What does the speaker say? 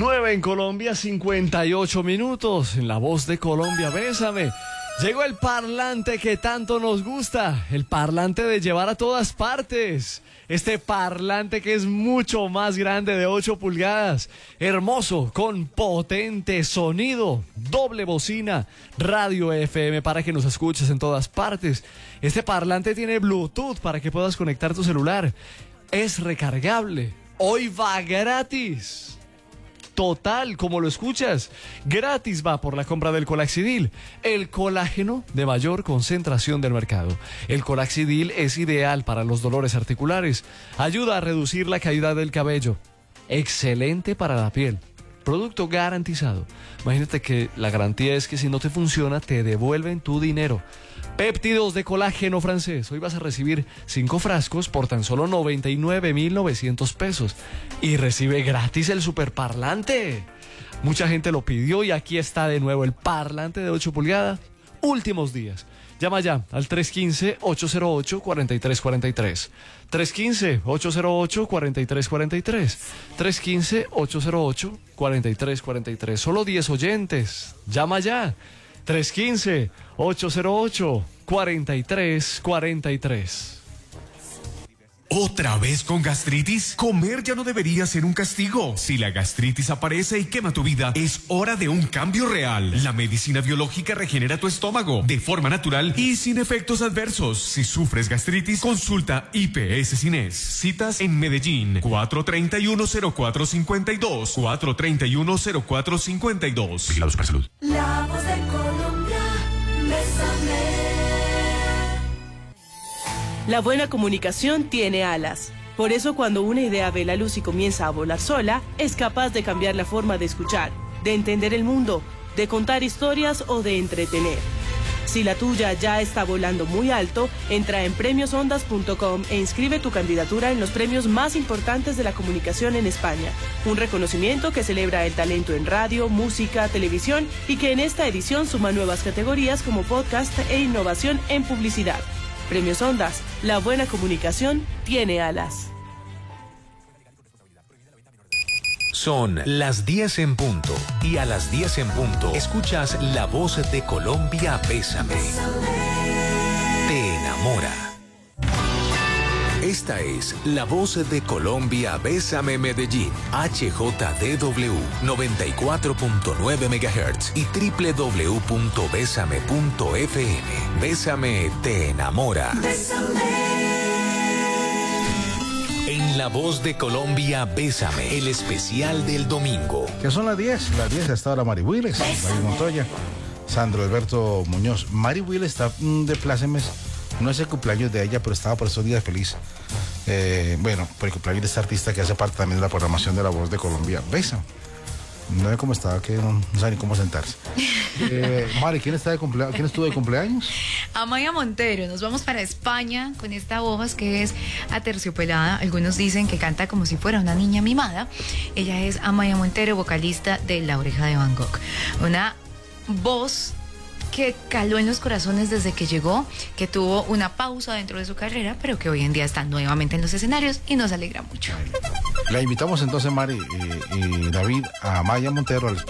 9 en Colombia, 58 minutos. En La Voz de Colombia, bésame. Llegó el parlante que tanto nos gusta, el parlante de llevar a todas partes. Este parlante que es mucho más grande, de 8 pulgadas, hermoso, con potente sonido, doble bocina, radio FM para que nos escuches en todas partes. Este parlante tiene Bluetooth para que puedas conectar tu celular. Es recargable, hoy va gratis. Total, como lo escuchas, gratis va por la compra del Colaxidil, el colágeno de mayor concentración del mercado. El Colaxidil es ideal para los dolores articulares, ayuda a reducir la caída del cabello, excelente para la piel, producto garantizado. Imagínate que la garantía es que si no te funciona, te devuelven tu dinero. Péptidos de colágeno francés. Hoy vas a recibir 5 frascos por tan solo 99.900 pesos. Y recibe gratis el superparlante. Mucha gente lo pidió y aquí está de nuevo el parlante de 8 pulgadas. Últimos días. Llama ya al 315-808-4343. 315-808-4343. 315-808-4343. Solo 10 oyentes. Llama ya. 315-808-4343. ¿Otra vez con gastritis? Comer ya no debería ser un castigo. Si la gastritis aparece y quema tu vida, es hora de un cambio real. La medicina biológica regenera tu estómago de forma natural y sin efectos adversos. Si sufres gastritis, consulta IPS Cines. Citas en Medellín, 431-0452. 431-0452. Vigilado Supersalud. La Voz de Colombia, bésame. La buena comunicación tiene alas. Por eso cuando una idea ve la luz y comienza a volar sola, es capaz de cambiar la forma de escuchar, de entender el mundo, de contar historias o de entretener. Si la tuya ya está volando muy alto, entra en premiosondas.com e inscribe tu candidatura en los premios más importantes de la comunicación en España. Un reconocimiento que celebra el talento en radio, música, televisión y que en esta edición suma nuevas categorías como podcast e innovación en publicidad. Premios Ondas, la buena comunicación tiene alas. Son las 10 en punto y a las 10 en punto escuchas La Voz de Colombia, bésame. Te enamora. Esta es La Voz de Colombia, bésame Medellín, HJDW 94.9 MHz y www.besame.fm. Bésame te enamora. En La Voz de Colombia, bésame, el especial del domingo. Que son las 10 hasta ahora Mari Willes, David Montoya, Sandro Alberto Muñoz. Mari Willes está de plácemes. No es el cumpleaños de ella, pero estaba por estos días feliz. Bueno, por el cumpleaños de esta artista que hace parte también de la programación de La Voz de Colombia. Besa. No ve cómo estaba, que no sabe ni cómo sentarse. Mari, ¿quién estuvo de cumpleaños? Amaya Montero. Nos vamos para España con esta voz que es aterciopelada. Algunos dicen que canta como si fuera una niña mimada. Ella es Amaya Montero, vocalista de La Oreja de Van Gogh. Una voz que caló en los corazones desde que llegó, que tuvo una pausa dentro de su carrera, pero que hoy en día está nuevamente en los escenarios y nos alegra mucho. La invitamos entonces, Mari y David, a Amaya Montero al especial